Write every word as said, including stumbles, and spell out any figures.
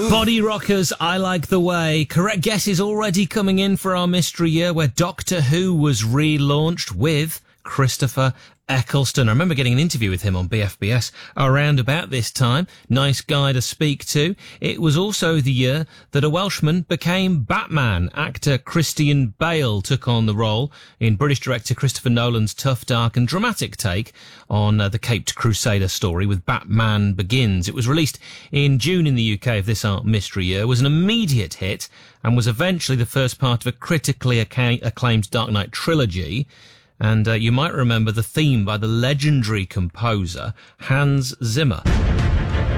Body Rockers, I Like the Way. Correct guess is already coming in for our mystery year where Doctor Who was relaunched with Christopher Eccleston. I remember getting an interview with him on B F B S around about this time. Nice guy to speak to. It was also the year that a Welshman became Batman. Actor Christian Bale took on the role in British director Christopher Nolan's tough, dark and dramatic take on uh, the Caped Crusader story with Batman Begins. It was released in June in the U K of this art mystery year, was an immediate hit and was eventually the first part of a critically acclaimed Dark Knight trilogy. And uh, you might remember the theme by the legendary composer Hans Zimmer.